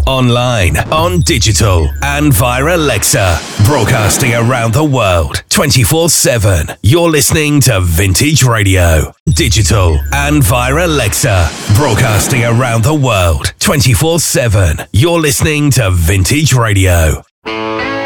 online, on digital, and via Alexa. Broadcasting around the world, 24/7. You're listening to Vintage Radio. Digital and via Alexa. Broadcasting around the world, 24/7. You're listening to Vintage Radio.